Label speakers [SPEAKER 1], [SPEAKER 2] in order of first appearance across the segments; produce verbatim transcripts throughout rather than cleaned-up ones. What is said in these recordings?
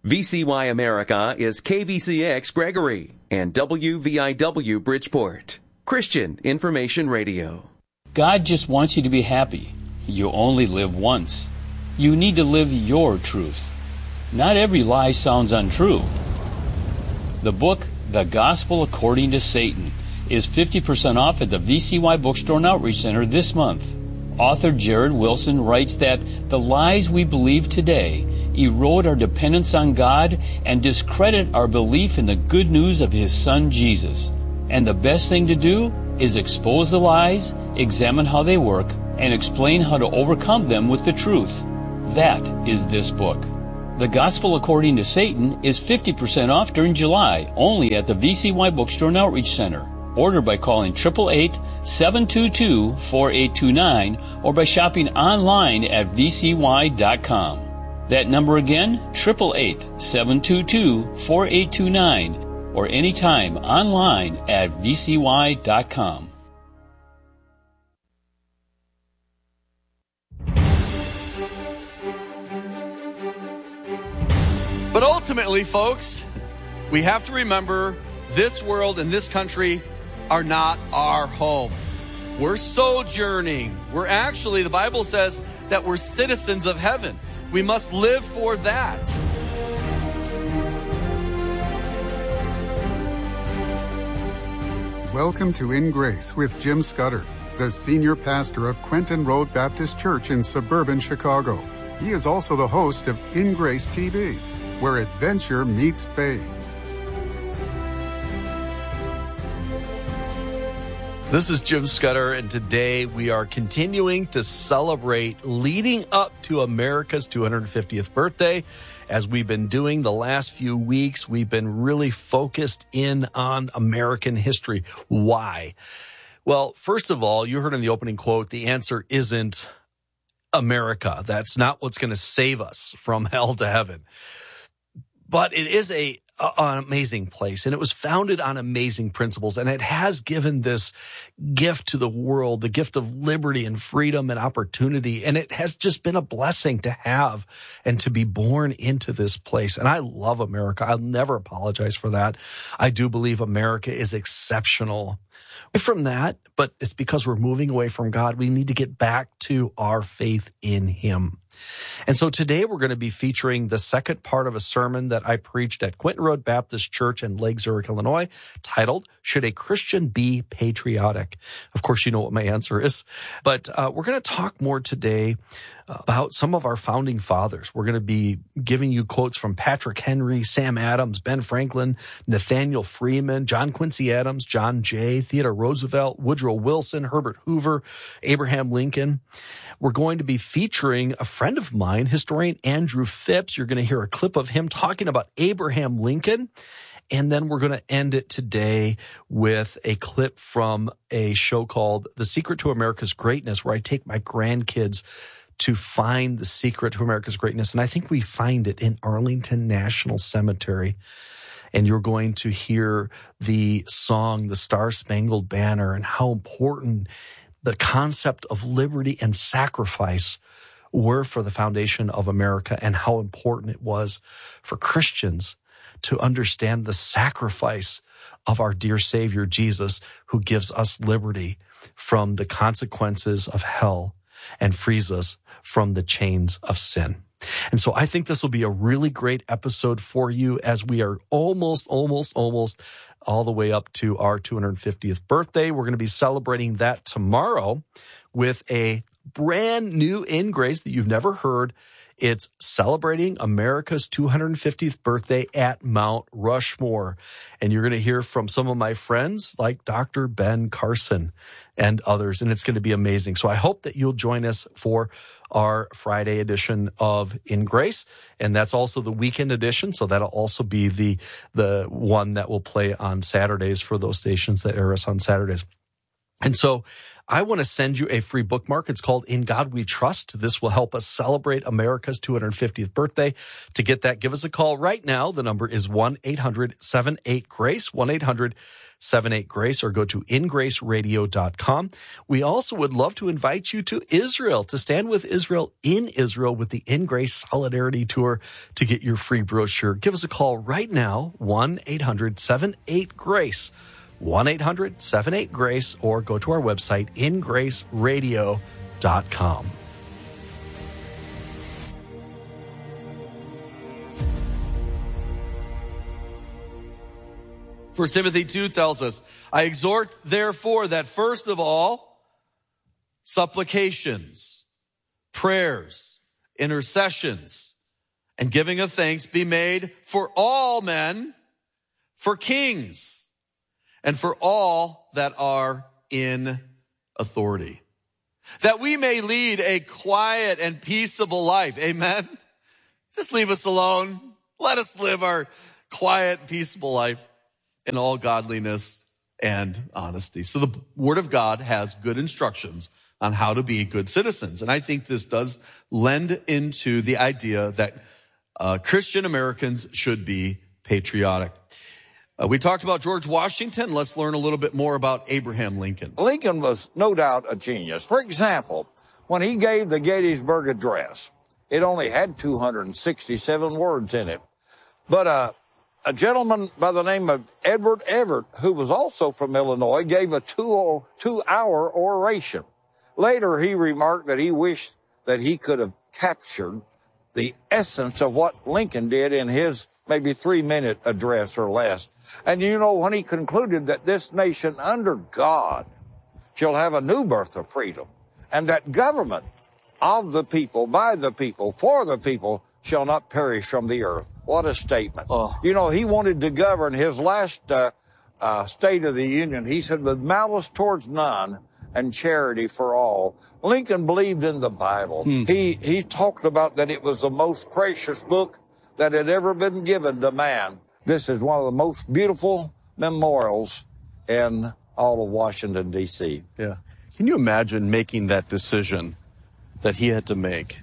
[SPEAKER 1] V C Y America is K V C X Gregory and W V I W Bridgeport. Christian Information Radio.
[SPEAKER 2] God just wants you to be happy. You only live once. You need to live your truth. Not every lie sounds untrue. The book, The Gospel According to Satan, is fifty percent off at the V C Y Bookstore and Outreach Center this month. Author Jared Wilson writes that the lies we believe today erode our dependence on God and discredit our belief in the good news of His Son Jesus. And the best thing to do is expose the lies, examine how they work, and explain how to overcome them with the truth. That is this book. The Gospel According to Satan is fifty percent off during July, only at the V C Y Bookstore and Outreach Center. Order by calling eight eight eight, seven two two, four eight two nine or by shopping online at v c y dot com. That number again, eight eight eight, seven two two, four eight two nine or anytime online at v c y dot com.
[SPEAKER 3] But ultimately, folks, we have to remember this world and this country are not our home. We're sojourning. We're actually, the Bible says that we're citizens of heaven. We must live for that.
[SPEAKER 4] Welcome to In Grace with Jim Scudder, the senior pastor of Quentin Road Baptist Church in suburban Chicago. He is also the host of In Grace T V, where adventure meets faith.
[SPEAKER 3] This is Jim Scudder, and today we are continuing to celebrate leading up to America's two hundred fiftieth birthday. As we've been doing the last few weeks, we've been really focused in on American history. Why? Well, first of all, you heard in the opening quote, the answer isn't America. That's not what's going to save us from hell to heaven. But it is a an amazing place, and it was founded on amazing principles, and it has given this gift to the world, the gift of liberty and freedom and opportunity, and it has just been a blessing to have and to be born into this place. And I love America. I'll never apologize for that. I do believe America is exceptional. From that, but it's because we're moving away from God. We need to get back to our faith in Him. And so today we're going to be featuring the second part of a sermon that I preached at Quentin Road Baptist Church in Lake Zurich, Illinois, titled, Should a Christian Be Patriotic? Of course, you know what my answer is. But uh, we're going to talk more today about some of our founding fathers. We're going to be giving you quotes from Patrick Henry, Sam Adams, Ben Franklin, Nathaniel Freeman, John Quincy Adams, John Jay, Theodore Roosevelt, Woodrow Wilson, Herbert Hoover, Abraham Lincoln. We're going to be featuring a friend of mine, historian Andrew Phipps. You're going to hear a clip of him talking about Abraham Lincoln. And then we're going to end it today with a clip from a show called The Secret to America's Greatness, where I take my grandkids to find the secret to America's greatness. And I think we find it in Arlington National Cemetery. And you're going to hear the song, The Star-Spangled Banner, and how important the concept of liberty and sacrifice were for the foundation of America, and how important it was for Christians to understand the sacrifice of our dear Savior Jesus, who gives us liberty from the consequences of hell and frees us from the chains of sin. And so I think this will be a really great episode for you, as we are almost, almost, almost all the way up to our two hundred fiftieth birthday. We're going to be celebrating that tomorrow with a brand new In Grace that you've never heard. It's celebrating America's two hundred fiftieth birthday at Mount Rushmore. And you're going to hear from some of my friends like Doctor Ben Carson and others, and it's going to be amazing. So I hope that you'll join us for our Friday edition of In Grace, and that's also the weekend edition, so that'll also be the the one that will play on Saturdays for those stations that air us on Saturdays. And so I want to send you a free bookmark. It's called In God We Trust. This will help us celebrate America's two hundred fiftieth birthday. To get that, give us a call right now. The number is one eight hundred seven eight GRACE, one eight hundred seven eight GRACE, or go to in grace radio dot com. We also would love to invite you to Israel, to stand with Israel in Israel with the In Grace Solidarity Tour to get your free brochure. Give us a call right now, one eight hundred seven eight GRACE, one eight hundred seven eight GRACE, or go to our website, in grace radio dot com. First Timothy two tells us, I exhort, therefore, that first of all, supplications, prayers, intercessions, and giving of thanks be made for all men, for kings, and for all that are in authority, that we may lead a quiet and peaceable life. Amen? Just leave us alone. Let us live our quiet, peaceable life in all godliness and honesty. So the Word of God has good instructions on how to be good citizens. And I think this does lend into the idea that uh, Christian Americans should be patriotic. Uh, we talked about George Washington. Let's learn a little bit more about Abraham Lincoln.
[SPEAKER 5] Lincoln was no doubt a genius. For example, when he gave the Gettysburg Address, it only had two hundred sixty-seven words in it. But uh, a gentleman by the name of Edward Everett, who was also from Illinois, gave a two, two-hour oration. Later, he remarked that he wished that he could have captured the essence of what Lincoln did in his maybe three-minute address or less. And you know, when he concluded that this nation under God shall have a new birth of freedom, and that government of the people, by the people, for the people, shall not perish from the earth. What a statement. Oh. You know, he wanted to govern his last uh, uh, State of the Union. He said, with malice towards none and charity for all. Lincoln believed in the Bible. Hmm. He, he talked about that it was the most precious book that had ever been given to man. This is one of the most beautiful memorials in all of Washington, D C
[SPEAKER 3] Yeah. Can you imagine making that decision that he had to make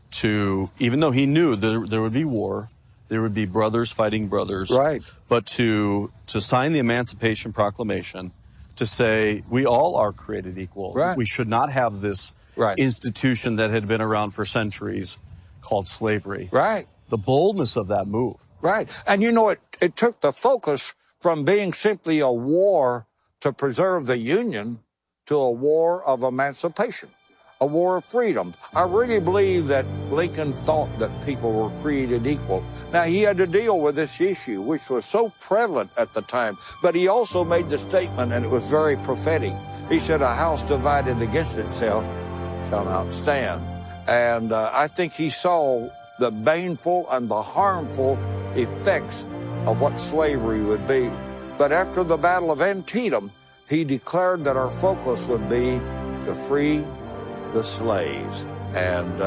[SPEAKER 3] to, even though he knew there, there would be war, there would be brothers fighting brothers.
[SPEAKER 5] Right.
[SPEAKER 3] But to to sign the Emancipation Proclamation, to say we all are created equal.
[SPEAKER 5] Right.
[SPEAKER 3] We should not have this
[SPEAKER 5] right.
[SPEAKER 3] institution that had been around for centuries called slavery.
[SPEAKER 5] Right.
[SPEAKER 3] The boldness of that move.
[SPEAKER 5] Right. And you know, it, it took the focus from being simply a war to preserve the Union to a war of emancipation, a war of freedom. I really believe that Lincoln thought that people were created equal. Now, he had to deal with this issue, which was so prevalent at the time, but he also made the statement, and it was very prophetic. He said, a house divided against itself shall not stand. And uh, I think he saw the baneful and the harmful effects of what slavery would be. But after the Battle of Antietam, he declared that our focus would be to free the slaves. And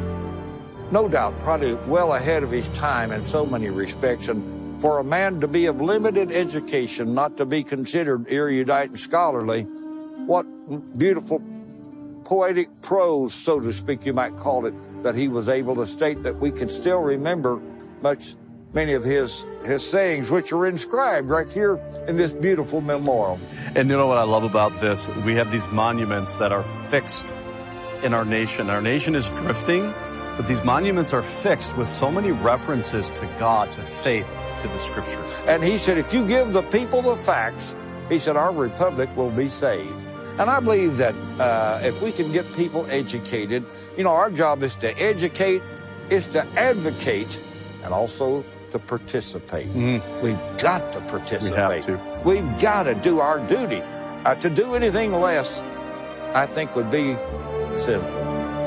[SPEAKER 5] um, no doubt, probably well ahead of his time in so many respects. And for a man to be of limited education, not to be considered erudite and scholarly, what beautiful poetic prose, so to speak, you might call it, that he was able to state that we can still remember much, many of his, his sayings, which are inscribed right here in this beautiful memorial.
[SPEAKER 3] And you know what I love about this? We have these monuments that are fixed in our nation. Our nation is drifting, but these monuments are fixed with so many references to God, to faith, to the scriptures.
[SPEAKER 5] And he said, if you give the people the facts, he said, our republic will be saved. And I believe that uh, if we can get people educated, you know, our job is to educate, is to advocate, and also to participate. Mm. We've got to participate.
[SPEAKER 3] We have to.
[SPEAKER 5] We've got to do our duty. Uh, to do anything less, I think, would be sinful.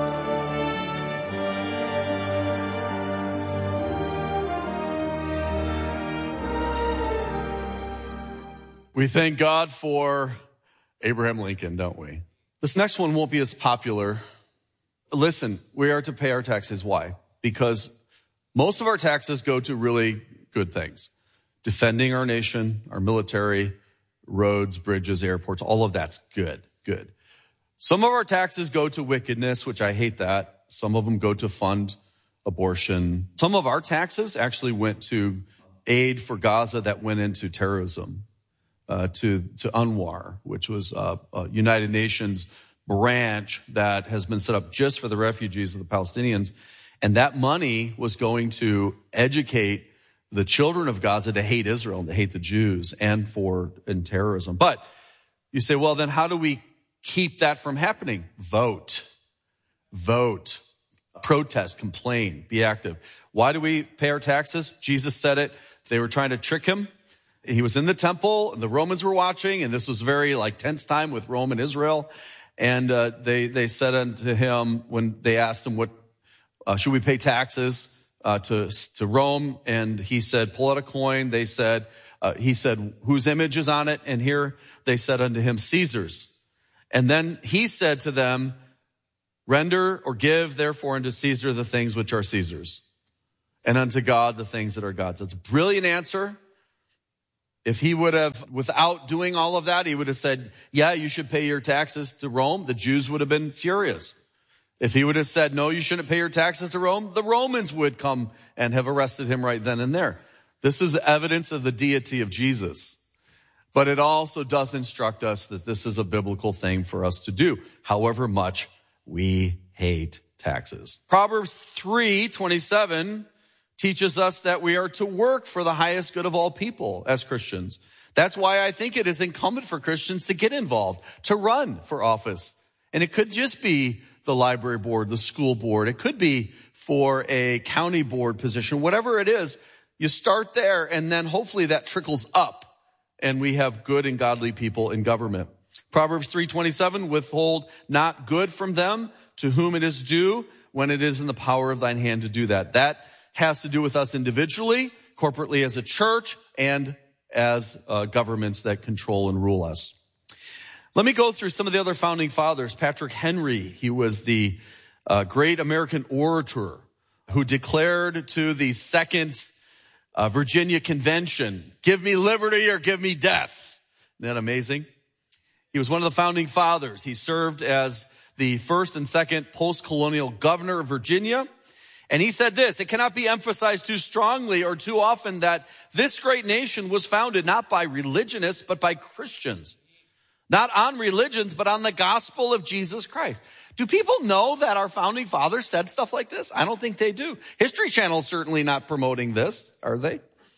[SPEAKER 3] We thank God for Abraham Lincoln, don't we? This next one won't be as popular. Listen, we are to pay our taxes. Why? Because most of our taxes go to really good things. Defending our nation, our military, roads, bridges, airports, all of that's good, good. Some of our taxes go to wickedness, which I hate that. Some of them go to fund abortion. Some of our taxes actually went to aid for Gaza that went into terrorism, uh, to, to UNRWA, which was a, a United Nations branch that has been set up just for the refugees of the Palestinians. And that money was going to educate the children of Gaza to hate Israel and to hate the Jews and for in terrorism. But you say, well, then how do we keep that from happening? Vote. Vote. Protest, complain, be active. Why do we pay our taxes? Jesus said it. They were trying to trick him. He was in the temple, and the Romans were watching, and this was very like tense time with Rome and Israel. And uh, they they said unto him when they asked him, "What uh, should we pay taxes uh, to to Rome?" And he said, "Pull out a coin." They said, uh, he said, "Whose image is on it?" And here they said unto him, "Caesar's." And then he said to them, "Render or give therefore unto Caesar the things which are Caesar's, and unto God the things that are God's." That's a brilliant answer. If he would have, without doing all of that, he would have said, yeah, you should pay your taxes to Rome. The Jews would have been furious. If he would have said, no, you shouldn't pay your taxes to Rome, the Romans would come and have arrested him right then and there. This is evidence of the deity of Jesus. But it also does instruct us that this is a biblical thing for us to do, however much we hate taxes. Proverbs three twenty-seven teaches us that we are to work for the highest good of all people as Christians. That's why I think it is incumbent for Christians to get involved, to run for office. And it could just be the library board, the school board. It could be for a county board position. Whatever it is, you start there, and then hopefully that trickles up, and we have good and godly people in government. Proverbs three twenty-seven, withhold not good from them to whom it is due when it is in the power of thine hand to do that. That has to do with us individually, corporately as a church, and as uh, governments that control and rule us. Let me go through some of the other founding fathers. Patrick Henry, he was the uh, great American orator who declared to the Second uh, Virginia Convention, give me liberty or give me death. Isn't that amazing? He was one of the founding fathers. He served as the first and second post-colonial governor of Virginia. And he said this, it cannot be emphasized too strongly or too often that this great nation was founded not by religionists, but by Christians. Not on religions, but on the gospel of Jesus Christ. Do people know that our founding fathers said stuff like this? I don't think they do. History Channel is certainly not promoting this, are they?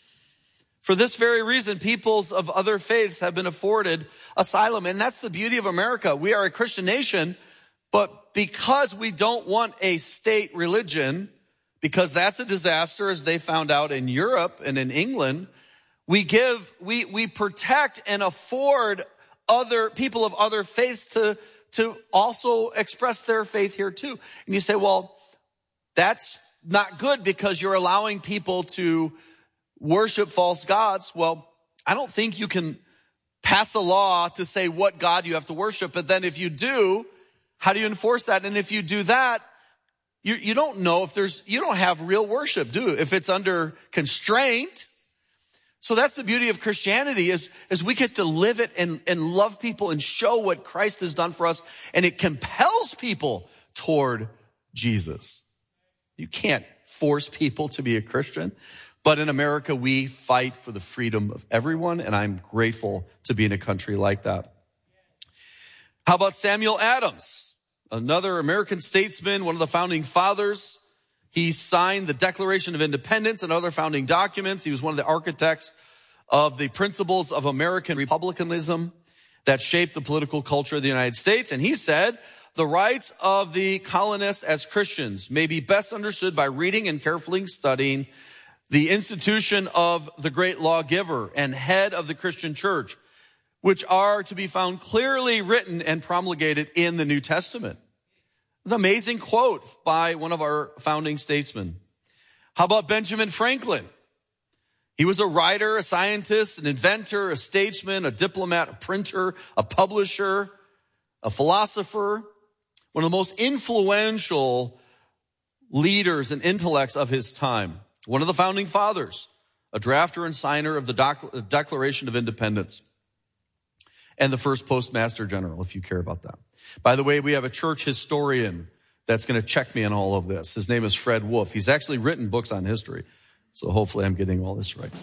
[SPEAKER 3] For this very reason, peoples of other faiths have been afforded asylum. And that's the beauty of America. We are a Christian nation, but because we don't want a state religion, because that's a disaster, as they found out in Europe and in England, we give, we, we protect and afford other people of other faiths to, to also express their faith here too. And you say, well, that's not good because you're allowing people to worship false gods. Well, I don't think you can pass a law to say what God you have to worship. But then if you do, how do you enforce that? And if you do that, you, you don't know if there's, you don't have real worship, do you? If it's under constraint. So that's the beauty of Christianity is, is we get to live it and, and love people and show what Christ has done for us. And it compels people toward Jesus. You can't force people to be a Christian. But in America, we fight for the freedom of everyone. And I'm grateful to be in a country like that. How about Samuel Adams? Another American statesman, one of the founding fathers. He signed the Declaration of Independence and other founding documents. He was one of the architects of the principles of American republicanism that shaped the political culture of the United States. And he said, the rights of the colonists as Christians may be best understood by reading and carefully studying the institution of the great lawgiver and head of the Christian church, which are to be found clearly written and promulgated in the New Testament. It's an amazing quote by one of our founding statesmen. How about Benjamin Franklin? He was a writer, a scientist, an inventor, a statesman, a diplomat, a printer, a publisher, a philosopher, one of the most influential leaders and intellects of his time. One of the founding fathers, a drafter and signer of the Doc- Declaration of Independence. and the first postmaster general, if you care about that. By the way, we have a church historian that's going to check me on all of this. His name is Fred Wolf. He's actually written books on history. So hopefully I'm getting all this right.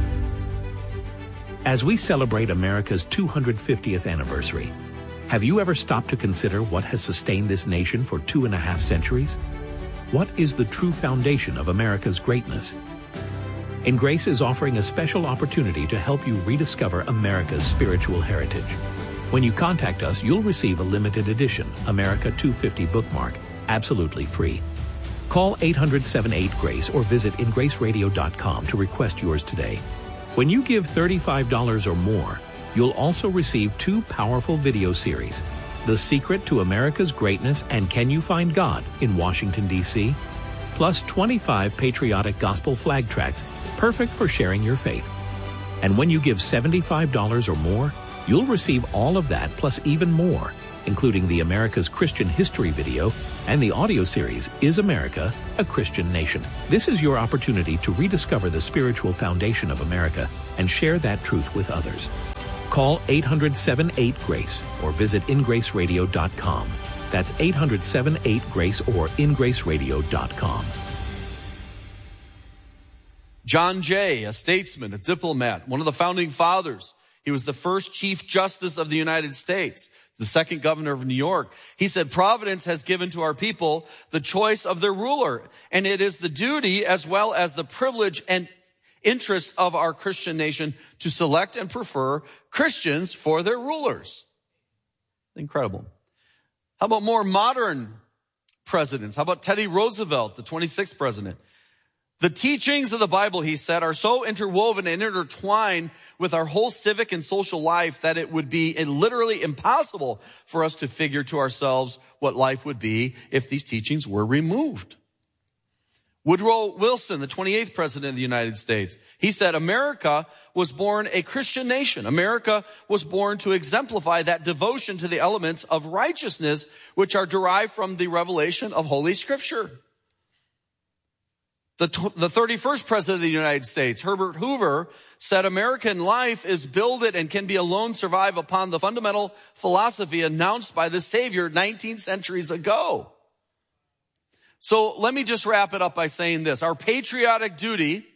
[SPEAKER 6] As we celebrate America's two hundred fiftieth anniversary, have you ever stopped to consider what has sustained this nation for two and a half centuries? What is the true foundation of America's greatness? In Grace is offering a special opportunity to help you rediscover America's spiritual heritage. When you contact us, you'll receive a limited edition America two fifty bookmark, absolutely free. Call eight hundred, seven eight, GRACE or visit in grace radio dot com to request yours today. When you give thirty-five dollars or more, you'll also receive two powerful video series, The Secret to America's Greatness and Can You Find God in Washington, D C, plus twenty-five patriotic gospel flag tracts, perfect for sharing your faith. And when you give seventy-five dollars or more, you'll receive all of that plus even more, including the America's Christian History video and the audio series, Is America a Christian Nation? This is your opportunity to rediscover the spiritual foundation of America and share that truth with others. Call eight hundred, seven eight, GRACE or visit in grace radio dot com. That's eight hundred, seven eight, GRACE or in grace radio dot com.
[SPEAKER 3] John Jay, a statesman, a diplomat, one of the founding fathers. He was the first Chief Justice of the United States, the second governor of New York. He said, Providence has given to our people the choice of their ruler, and it is the duty as well as the privilege and interest of our Christian nation to select and prefer Christians for their rulers. Incredible. How about more modern presidents? How about Teddy Roosevelt, the twenty-sixth president? The teachings of the Bible, he said, are so interwoven and intertwined with our whole civic and social life that it would be literally impossible for us to figure to ourselves what life would be if these teachings were removed. Woodrow Wilson, the twenty-eighth president of the United States, he said, America was born a Christian nation. America was born to exemplify that devotion to the elements of righteousness which are derived from the revelation of Holy Scripture. The, the thirty-first president of the United States, Herbert Hoover, said American life is builded and can be alone survive upon the fundamental philosophy announced by the Savior nineteen centuries ago. So let me just wrap it up by saying this. Our patriotic duty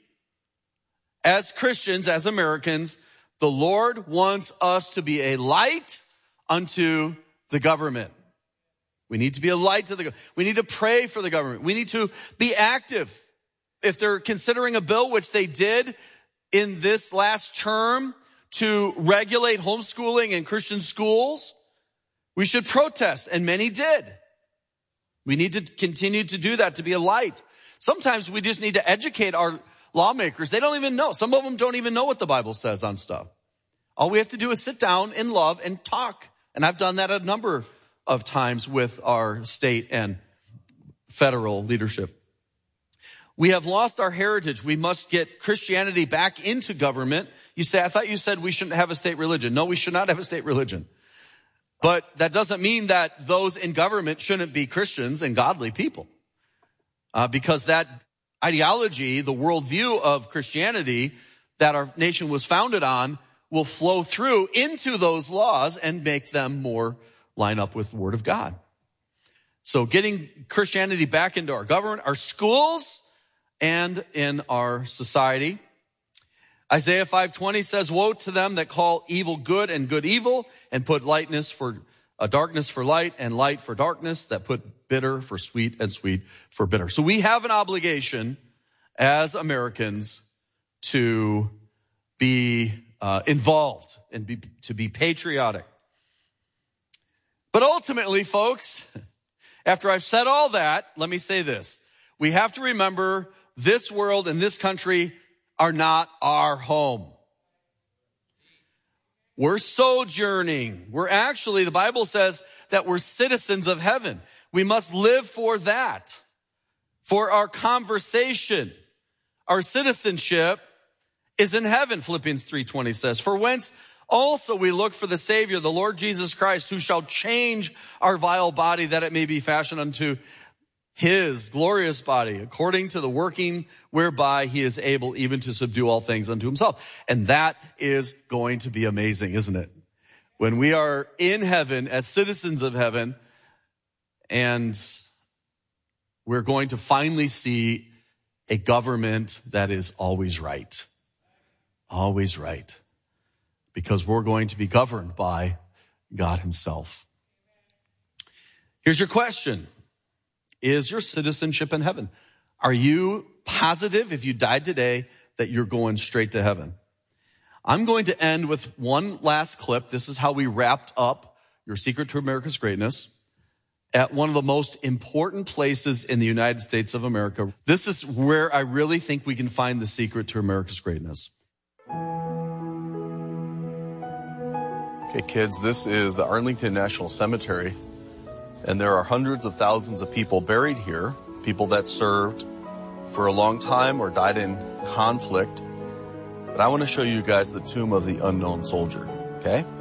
[SPEAKER 3] as Christians, as Americans, the Lord wants us to be a light unto the government. We need to be a light to the government. We need to pray for the government. We need to be active. If they're considering a bill, which they did in this last term, to regulate homeschooling in Christian schools, we should protest, and many did. We need to continue to do that, to be a light. Sometimes we just need to educate our lawmakers. They don't even know. Some of them don't even know what the Bible says on stuff. All we have to do is sit down in love and talk. And I've done that a number of times with our state and federal leadership. We have lost our heritage. We must get Christianity back into government. You say, I thought you said we shouldn't have a state religion. No, we should not have a state religion. But that doesn't mean that those in government shouldn't be Christians and godly people. Uh, because that ideology, the worldview of Christianity that our nation was founded on, will flow through into those laws and make them more line up with the Word of God. So getting Christianity back into our government, our schools, and in our society. Isaiah five twenty says, woe to them that call evil good and good evil, and put lightness for uh, darkness for light and light for darkness, that put bitter for sweet and sweet for bitter. So we have an obligation as Americans to be uh, involved and be, to be patriotic. But ultimately, folks, after I've said all that, let me say this. We have to remember this world and this country are not our home. We're sojourning. We're actually, the Bible says that we're citizens of heaven. We must live for that, for our conversation. Our citizenship is in heaven, Philippians three twenty says. For whence also we look for the Savior, the Lord Jesus Christ, who shall change our vile body that it may be fashioned unto His glorious body, according to the working whereby He is able even to subdue all things unto Himself. And that is going to be amazing, isn't it? when we are in heaven as citizens of heaven, and we're going to finally see a government that is always right. Always right. Because we're going to be governed by God himself. Here's your question. Is your citizenship in heaven? Are you positive if you died today that you're going straight to heaven? I'm going to end with one last clip. This is how we wrapped up Your Secret to America's Greatness at one of the most important places in the United States of America. This is where I really think we can find the secret to America's greatness.
[SPEAKER 7] Okay, kids, this is the Arlington National Cemetery, and there are hundreds of thousands of people buried here, people that served for a long time or died in conflict. But I want to show you guys the tomb of the unknown soldier, okay?